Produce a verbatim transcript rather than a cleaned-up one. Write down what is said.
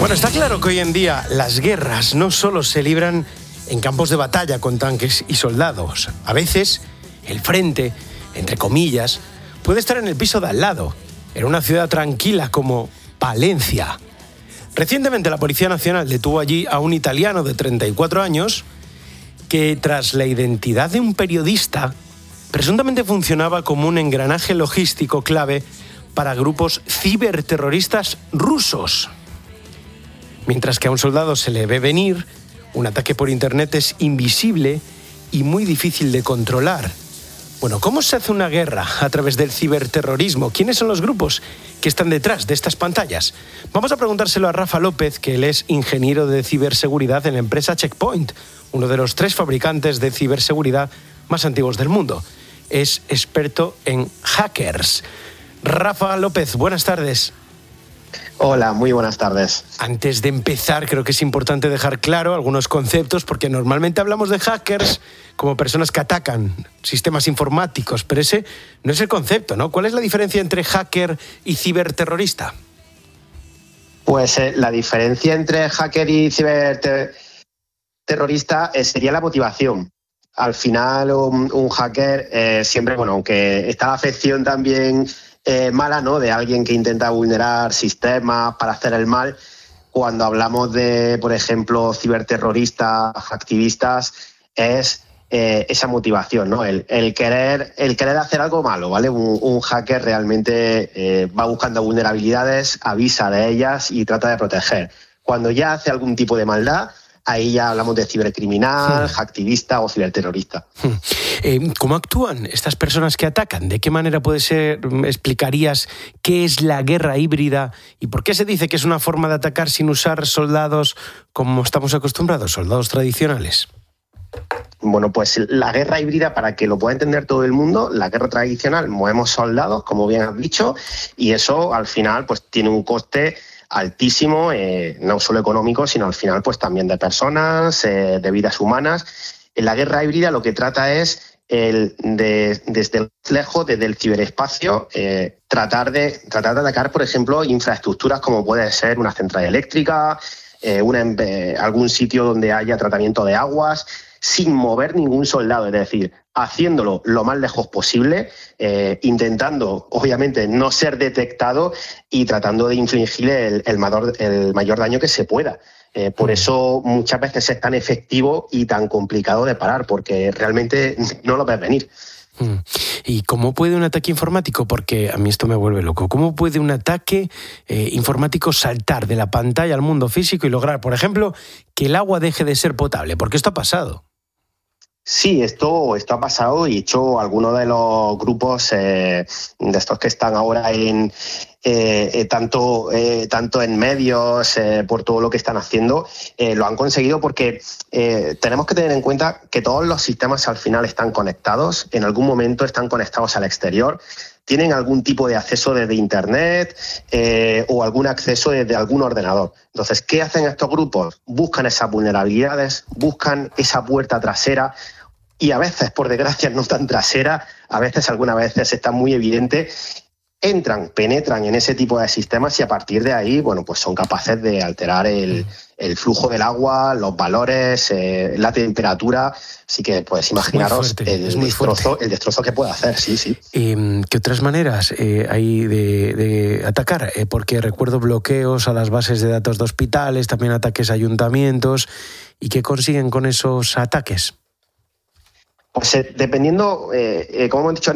Bueno, está claro que hoy en día las guerras no solo se libran en campos de batalla con tanques y soldados. A veces el frente, entre comillas, puede estar en el piso de al lado, en una ciudad tranquila como Palencia. Recientemente la Policía Nacional detuvo allí a un italiano de treinta y cuatro años que, tras la identidad de un periodista, presuntamente funcionaba como un engranaje logístico clave para grupos ciberterroristas rusos. Mientras que a un soldado se le ve venir, un ataque por internet es invisible y muy difícil de controlar. Bueno, ¿cómo se hace una guerra a través del ciberterrorismo? ¿Quiénes son los grupos que están detrás de estas pantallas? Vamos a preguntárselo a Rafa López, que él es ingeniero de ciberseguridad en la empresa Checkpoint, uno de los tres fabricantes de ciberseguridad más antiguos del mundo. Es experto en hackers. Rafa López, buenas tardes. Hola, muy buenas tardes. Antes de empezar, creo que es importante dejar claro algunos conceptos, porque normalmente hablamos de hackers como personas que atacan sistemas informáticos, pero ese no es el concepto, ¿no? ¿Cuál es la diferencia entre hacker y ciberterrorista? Pues eh, la diferencia entre hacker y ciberterrorista eh, sería la motivación. Al final, un, un hacker eh, siempre, bueno, aunque está la afección también Eh, mala, ¿no?, de alguien que intenta vulnerar sistemas para hacer el mal. Cuando hablamos de, por ejemplo, ciberterroristas, activistas, es eh, esa motivación, ¿no? El, el querer el querer hacer algo malo, ¿vale? Un, un hacker realmente eh, va buscando vulnerabilidades, avisa de ellas y trata de proteger. Cuando ya hace algún tipo de maldad, ahí ya hablamos de cibercriminal, sí. activista o ciberterrorista. Eh, ¿Cómo actúan estas personas que atacan? ¿De qué manera puede ser, explicarías qué es la guerra híbrida y por qué se dice que es una forma de atacar sin usar soldados como estamos acostumbrados, soldados tradicionales? Bueno, pues la guerra híbrida, para que lo pueda entender todo el mundo, la guerra tradicional, movemos soldados, como bien has dicho, y eso al final pues tiene un coste altísimo, eh, no solo económico, sino al final pues también de personas, eh, de vidas humanas. En la guerra híbrida lo que trata es el de, desde lejos, desde el ciberespacio, eh, tratar de tratar de atacar, por ejemplo, infraestructuras como puede ser una central eléctrica, eh, una, eh, algún sitio donde haya tratamiento de aguas, sin mover ningún soldado, es decir, haciéndolo lo más lejos posible, eh, intentando, obviamente, no ser detectado y tratando de infligir el, el, mayor, el mayor daño que se pueda. Eh, por eso muchas veces es tan efectivo y tan complicado de parar, porque realmente no lo ves venir. ¿Y cómo puede un ataque informático? Porque a mí esto me vuelve loco. ¿Cómo puede un ataque eh, informático saltar de la pantalla al mundo físico y lograr, por ejemplo, que el agua deje de ser potable? Porque esto ha pasado. Sí, esto, esto ha pasado y de hecho algunos de los grupos eh, de estos que están ahora en eh, eh, tanto, eh, tanto en medios, eh, por todo lo que están haciendo, eh, lo han conseguido porque eh, tenemos que tener en cuenta que todos los sistemas al final están conectados, en algún momento están conectados al exterior, tienen algún tipo de acceso desde internet eh, o algún acceso desde algún ordenador. Entonces, ¿qué hacen estos grupos? Buscan esas vulnerabilidades, buscan esa puerta trasera y a veces, por desgracia, no tan trasera, a veces, algunas veces está muy evidente, entran, penetran en ese tipo de sistemas y a partir de ahí, bueno, pues son capaces de alterar el, el flujo del agua, los valores, eh, la temperatura. Así que, pues, imaginaros el destrozo, el destrozo que puede hacer, sí, sí. Eh, ¿Qué otras maneras eh, hay de, de atacar? Eh, porque recuerdo bloqueos a las bases de datos de hospitales, también ataques a ayuntamientos. ¿Y qué consiguen con esos ataques? Pues eh, dependiendo, eh, eh, como hemos dicho